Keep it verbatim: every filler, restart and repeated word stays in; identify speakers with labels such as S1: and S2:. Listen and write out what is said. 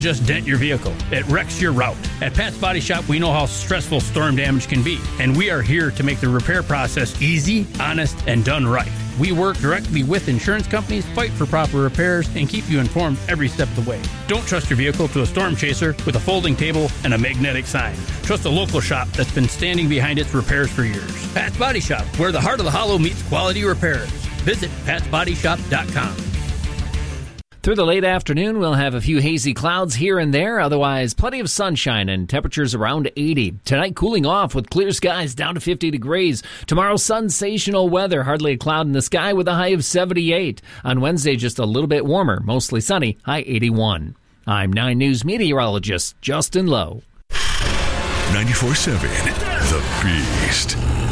S1: just dent your vehicle. It wrecks your route. At Pat's Body Shop, we know how stressful storm damage can be, and we are here to make the repair process easy, honest, and done right. We work directly with insurance companies, fight for proper repairs, and keep you informed every step of the way. Don't trust your vehicle to a storm chaser with a folding table and a magnetic sign. Trust a local shop that's been standing behind its repairs for years. Pat's Body Shop, where the heart of the hollow meets quality repairs. Visit pats body shop dot com.
S2: Through the late afternoon, we'll have a few hazy clouds here and there. Otherwise, plenty of sunshine and temperatures around eighty. Tonight, cooling off with clear skies down to fifty degrees. Tomorrow, sensational weather. Hardly a cloud in the sky with a high of seventy-eight. On Wednesday, just a little bit warmer. Mostly sunny. High eighty-one. I'm nine News meteorologist Justin Lowe.
S3: ninety-four point seven The Beast.